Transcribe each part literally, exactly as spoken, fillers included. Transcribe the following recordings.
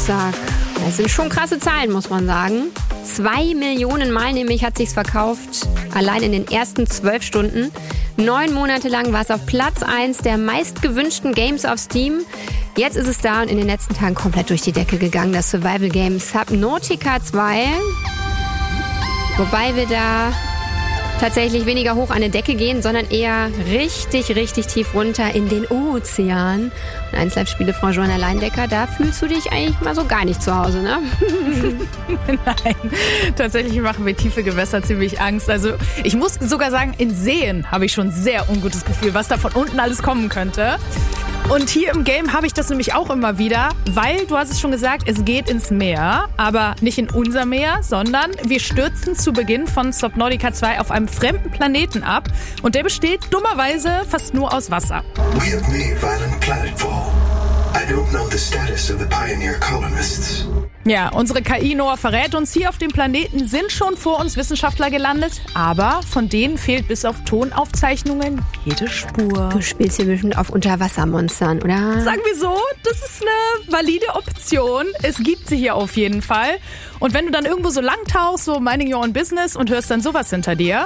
Geburtstag. Das sind schon krasse Zahlen, muss man sagen. Zwei Millionen Mal nämlich hat sich's verkauft, allein in den ersten zwölf Stunden. Neun Monate lang war es auf Platz eins der meistgewünschten Games auf Steam. Jetzt ist es da und in den letzten Tagen komplett durch die Decke gegangen, das Survival-Game Subnautica zwei. Wobei wir da tatsächlich weniger hoch an die Decke gehen, sondern eher richtig, richtig tief runter in den Ozean. Und eins Live-Spiele-Frau Joanna Leindecker, da fühlst du dich eigentlich mal so gar nicht zu Hause, ne? Nein, tatsächlich machen mir tiefe Gewässer ziemlich Angst. Also ich muss sogar sagen, in Seen habe ich schon ein sehr ungutes Gefühl, was da von unten alles kommen könnte. Und hier im Game habe ich das nämlich auch immer wieder, weil, du hast es schon gesagt, es geht ins Meer, aber nicht in unser Meer, sondern wir stürzen zu Beginn von Subnautica zwei auf einem fremden Planeten ab und der besteht dummerweise fast nur aus Wasser. We have made violent planetfall. I don't know the status of the pioneer colonists. Ja, unsere K I Noah verrät uns, hier auf dem Planeten sind schon vor uns Wissenschaftler gelandet, aber von denen fehlt bis auf Tonaufzeichnungen jede Spur. Du spielst hier bestimmt auf Unterwassermonstern, oder? Sagen wir so, das ist eine valide Option. Es gibt sie hier auf jeden Fall. Und wenn du dann irgendwo so lang tauchst, so minding your own business und hörst dann sowas hinter dir.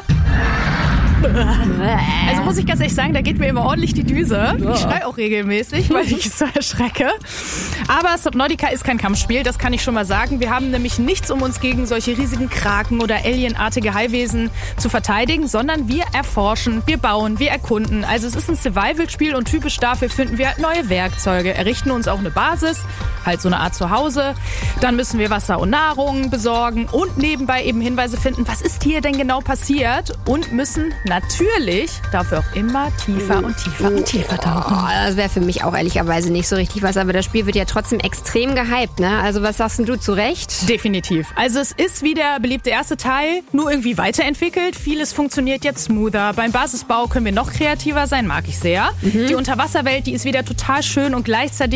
Also muss ich ganz ehrlich sagen, da geht mir immer ordentlich die Düse. Ich schreie auch regelmäßig, weil ich so erschrecke. Aber Subnautica ist kein Kampfspiel, das kann ich schon mal sagen. Wir haben nämlich nichts, um uns gegen solche riesigen Kraken oder alienartige Haiwesen zu verteidigen, sondern wir erforschen, wir bauen, wir erkunden. Also es ist ein Survival-Spiel und typisch dafür finden wir neue Werkzeuge, errichten uns auch eine Basis, halt so eine Art Zuhause. Dann müssen wir Wasser und Nahrung besorgen und nebenbei eben Hinweise finden, was ist hier denn genau passiert, und müssen natürlich dafür auch immer tiefer und tiefer und tiefer tauchen. Oh, das wäre für mich auch ehrlicherweise nicht so richtig was, aber das Spiel wird ja trotzdem extrem gehypt, ne? Also was sagst denn du, zu Recht? Definitiv. Also es ist wie der beliebte erste Teil, nur irgendwie weiterentwickelt. Vieles funktioniert jetzt smoother. Beim Basisbau können wir noch kreativer sein, mag ich sehr. Mhm. Die Unterwasserwelt, die ist wieder total schön und gleichzeitig